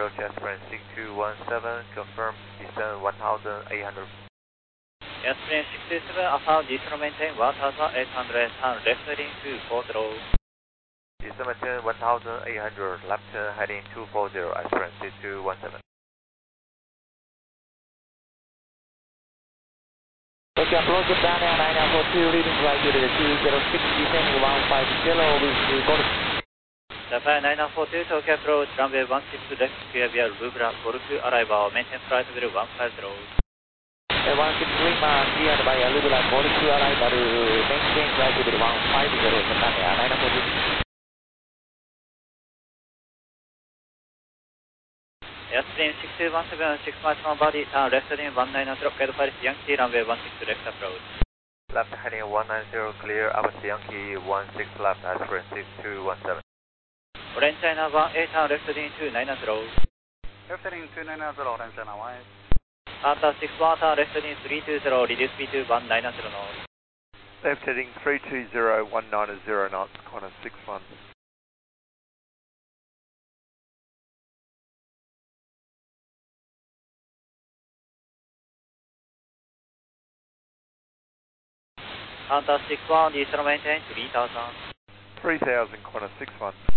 Roger Aspirin 6217, confirm descent 1800. Aspirin 627, Alpha, descent maintain 1800, turn left heading 240. Descent maintain 1800, left turn heading 240, Aspirin 6217. Okay, approach of Daniel 9942, leading right to the 206, descending 150 with Golf. Japan 9942, Tokyo approach, runway 16 left, clear via Lubra, Golf, arrival, maintain flight level 150. 16 Lima, cleared by Lubra, Golf, arrival, maintain flight level 150, Japan 9942. Airstream 6217, 6 miles from body, turn left heading 190, guide Paris Yankee, runway 16 left approach. Left heading 190, clear, Abbas Yankee 16 left, Aspirin 6217. Orange China 18, turn left heading 290. Left heading 290, Orange China 1. After 61, turn left heading 320, reduce speed to 190 knots. Left heading 320, 190 knots, corner 61. Counter 61, descent maintain 3000. 3000, corner 61.